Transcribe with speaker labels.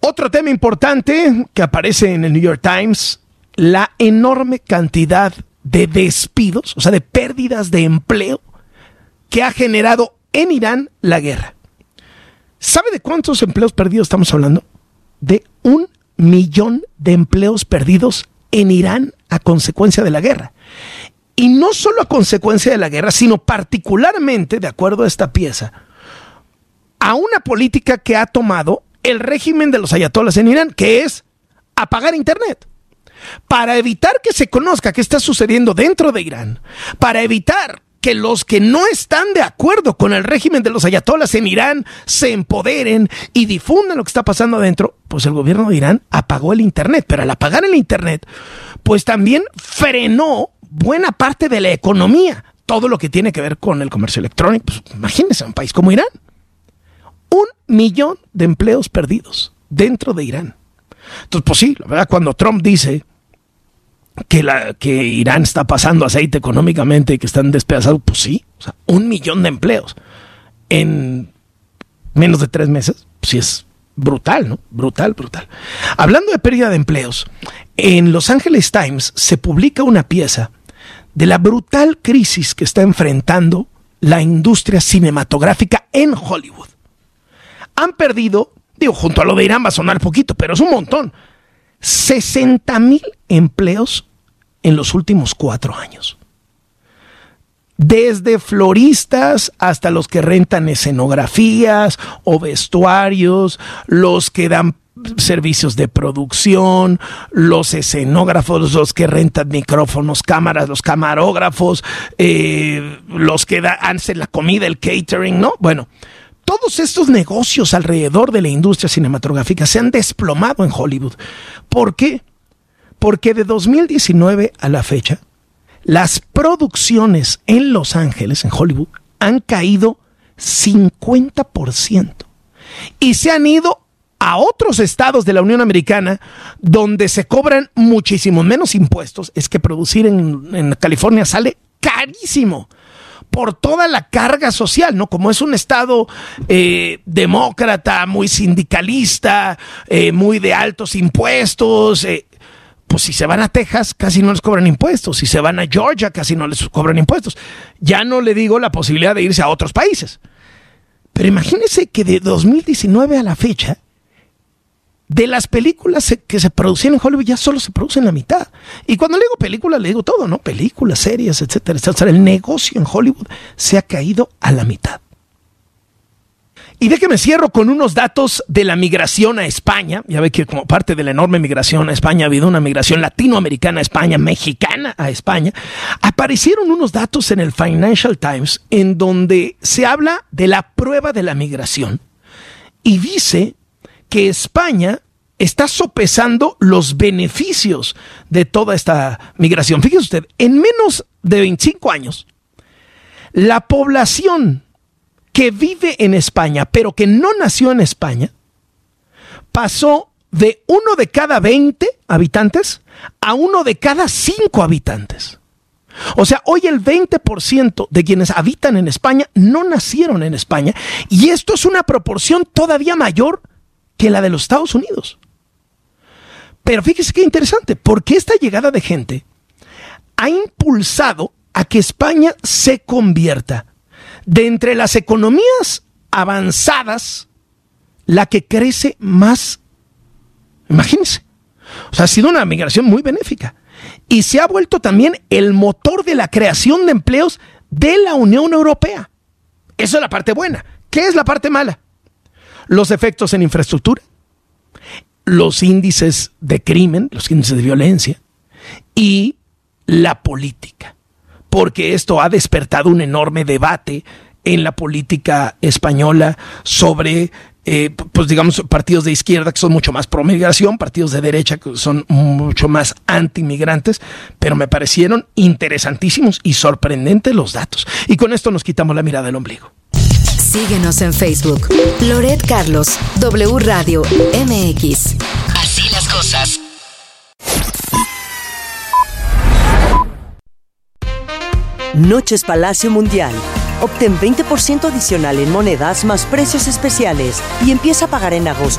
Speaker 1: Otro tema importante que aparece en el New York Times, la enorme cantidad de despidos, o sea, de pérdidas de empleo que ha generado en Irán la guerra. ¿Sabe de cuántos empleos perdidos estamos hablando? De 1 millón de empleos perdidos en Irán a consecuencia de la guerra. Y no solo a consecuencia de la guerra, sino particularmente, de acuerdo a esta pieza, a una política que ha tomado el régimen de los ayatolás en Irán, que es apagar Internet. Para evitar que se conozca qué está sucediendo dentro de Irán, para evitar que los que no están de acuerdo con el régimen de los ayatolás en Irán se empoderen y difundan lo que está pasando adentro, pues el gobierno de Irán apagó el Internet. Pero al apagar el Internet, pues también frenó buena parte de la economía, todo lo que tiene que ver con el comercio electrónico. Pues imagínense un país como Irán. 1 millón de empleos perdidos dentro de Irán. Entonces, pues sí, la verdad, cuando Trump dice que Irán está pasando aceite económicamente y que están despedazados, pues sí, o sea, 1 millón de empleos en menos de 3 meses, pues sí es brutal, ¿no? Brutal. Hablando de pérdida de empleos, en Los Angeles Times se publica una pieza de la brutal crisis que está enfrentando la industria cinematográfica en Hollywood. Han perdido, junto a lo de Irán va a sonar poquito, pero es un montón, 60,000 empleos en los últimos 4 años. Desde floristas hasta los que rentan escenografías o vestuarios, los que dan servicios de producción, los escenógrafos, los que rentan micrófonos, cámaras, los camarógrafos, los que hacen la comida, el catering, ¿no? Bueno, todos estos negocios alrededor de la industria cinematográfica se han desplomado en Hollywood. ¿Por qué? Porque de 2019 a la fecha, las producciones en Los Ángeles, en Hollywood, han caído 50% y se han ido a otros estados de la Unión Americana donde se cobran muchísimo menos impuestos. Es que producir en California sale carísimo por toda la carga social, ¿no? Como es un estado demócrata, muy sindicalista, muy de altos impuestos, pues si se van a Texas casi no les cobran impuestos, si se van a Georgia casi no les cobran impuestos. Ya no le digo la posibilidad de irse a otros países. Pero imagínense que de 2019 a la fecha, de las películas que se producían en Hollywood ya solo se producen la mitad. Y cuando le digo películas, le digo todo, ¿no? Películas, series, etcétera, etcétera. El negocio en Hollywood se ha caído a la mitad. Y déjeme cierro con unos datos de la migración a España. Ya ve que como parte de la enorme migración a España ha habido una migración latinoamericana a España, mexicana a España. Aparecieron unos datos en el Financial Times en donde se habla de la prueba de la migración. Y dice que España está sopesando los beneficios de toda esta migración. Fíjese usted, en menos de 25 años, la población que vive en España, pero que no nació en España, pasó de 1 de cada 20 habitantes a 1 de cada 5 habitantes. O sea, hoy el 20% de quienes habitan en España no nacieron en España, y esto es una proporción todavía mayor que la de los Estados Unidos. Pero fíjese qué interesante, porque esta llegada de gente ha impulsado a que España se convierta de entre las economías avanzadas la que crece más. Imagínense. O sea, ha sido una migración muy benéfica. Y se ha vuelto también el motor de la creación de empleos de la Unión Europea. Eso es la parte buena. ¿Qué es la parte mala? Los efectos en infraestructura, los índices de crimen, los índices de violencia y la política. Porque esto ha despertado un enorme debate en la política española sobre, pues digamos, partidos de izquierda que son mucho más pro migración, partidos de derecha que son mucho más anti-migrantes, pero me parecieron interesantísimos y sorprendentes los datos. Y con esto nos quitamos la mirada del ombligo.
Speaker 2: Síguenos en Facebook. Loret Carlos, W Radio MX.
Speaker 3: Así las cosas.
Speaker 4: Noches Palacio Mundial. Obtén 20% adicional en monedas más precios especiales y empieza a pagar en agosto